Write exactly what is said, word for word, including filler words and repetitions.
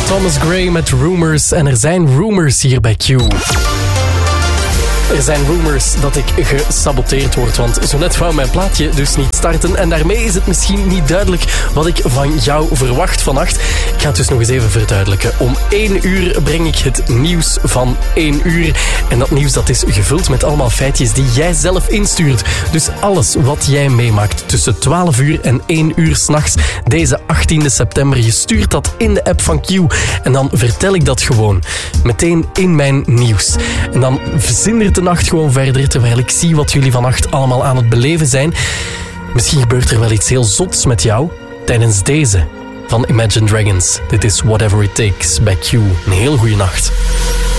Thomas Gray met Rumors. En er zijn rumors hier bij Q. Er zijn rumors dat ik gesaboteerd word, want zo net wou mijn plaatje dus niet starten. En daarmee is het misschien niet duidelijk wat ik van jou verwacht vannacht. Ik ga het dus nog eens even verduidelijken. Om één uur breng ik het nieuws van één uur. En dat nieuws dat is gevuld met allemaal feitjes die jij zelf instuurt. Dus alles wat jij meemaakt tussen twaalf uur en één uur 's nachts deze achttiende september, je stuurt dat in de app van Q. En dan vertel ik dat gewoon meteen in mijn nieuws. En dan verzindert de nacht gewoon verder, terwijl ik zie wat jullie vannacht allemaal aan het beleven zijn. Misschien gebeurt er wel iets heel zots met jou tijdens deze van Imagine Dragons. Dit is Whatever It Takes bij Q. Een heel goede nacht.